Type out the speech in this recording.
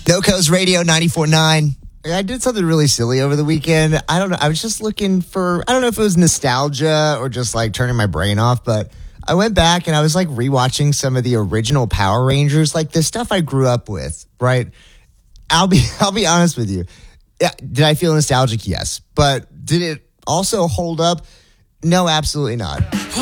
No Coast Radio 94.9. I did something really silly over the weekend. I don't know. I was just looking for, I don't know if it was nostalgia or just like turning my brain off, but I went back and I was like rewatching some of the original Power Rangers, like the stuff I grew up with, right? I'll be honest with you. Yeah, did I feel nostalgic? Yes. But did it also hold up? No, absolutely not.